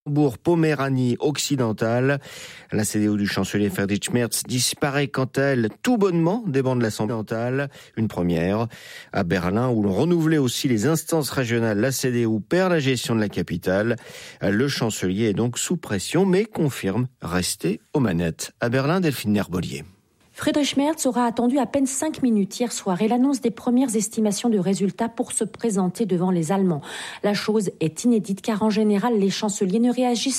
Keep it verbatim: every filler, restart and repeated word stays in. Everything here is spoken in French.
Poméranie occidentale. La C D U du chancelier Friedrich Merz disparaît quant à elle tout bonnement des bancs de l'Assemblée occidentale. Une première. À Berlin, où l'on renouvelait aussi les instances régionales, la C D U perd la gestion de la capitale. Le chancelier est donc sous pression, mais confirme rester aux manettes. À Berlin, Delphine Herbolier. Friedrich Merz aura attendu à peine cinq minutes hier soir et l'annonce des premières estimations de résultats pour se présenter devant les Allemands. La chose est inédite car en général, les chanceliers ne réagissent